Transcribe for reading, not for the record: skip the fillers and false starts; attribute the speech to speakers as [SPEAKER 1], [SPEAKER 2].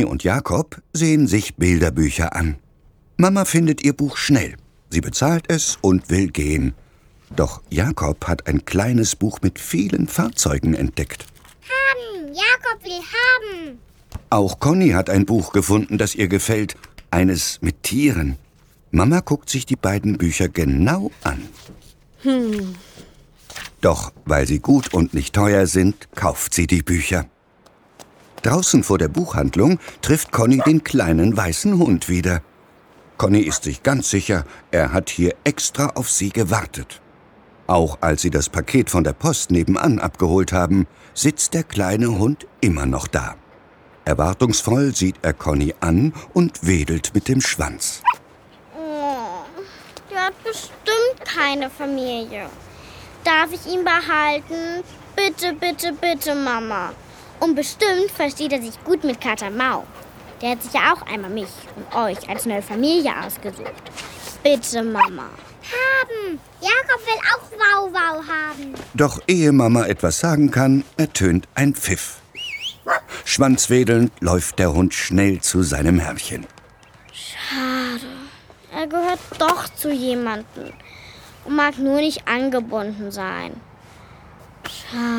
[SPEAKER 1] und Jakob sehen sich Bilderbücher an. Mama findet ihr Buch schnell. Sie bezahlt es und will gehen. Doch Jakob hat ein kleines Buch mit vielen Fahrzeugen entdeckt.
[SPEAKER 2] Haben! Jakob will haben!
[SPEAKER 1] Auch Conny hat ein Buch gefunden, das ihr gefällt. Eines mit Tieren. Mama guckt sich die beiden Bücher genau an. Doch weil sie gut und nicht teuer sind, kauft sie die Bücher. Draußen vor der Buchhandlung trifft Conny den kleinen weißen Hund wieder. Conny ist sich ganz sicher, er hat hier extra auf sie gewartet. Auch als sie das Paket von der Post nebenan abgeholt haben, sitzt der kleine Hund immer noch da. Erwartungsvoll sieht er Conny an und wedelt mit dem Schwanz.
[SPEAKER 2] Oh, der hat bestimmt keine Familie. Darf ich ihn behalten? Bitte, bitte, bitte, Mama. Und bestimmt versteht er sich gut mit Kater Mau. Der hat sich ja auch einmal mich und euch als neue Familie ausgesucht. Bitte, Mama. Haben! Jakob will auch Wow-Wow haben.
[SPEAKER 1] Doch ehe Mama etwas sagen kann, ertönt ein Pfiff. Schwanzwedelnd läuft der Hund schnell zu seinem Herrchen.
[SPEAKER 2] Schade. Er gehört doch zu jemandem und mag nur nicht angebunden sein. Schade.